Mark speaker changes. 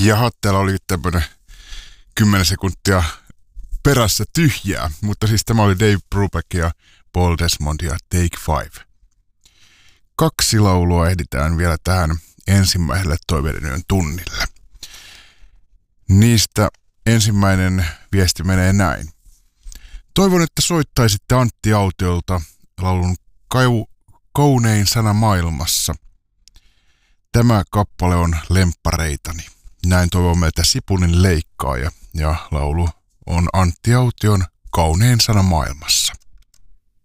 Speaker 1: Jaha, täällä oli tämmönen 10 sekuntia perässä tyhjää, mutta siis tämä oli Dave Brubeck ja Paul Desmond ja Take 5. 2 laulua ehditään vielä tähän ensimmäiselle toiveiden yön tunnille. Niistä ensimmäinen viesti menee näin. Toivon, että soittaisitte Antti Autiolta laulun Kaunein sana maailmassa. Tämä kappale on lemppareitani. Näin toivon meiltä Sipunin leikkaaja ja laulu on Antti Aution Kaunein sana maailmassa.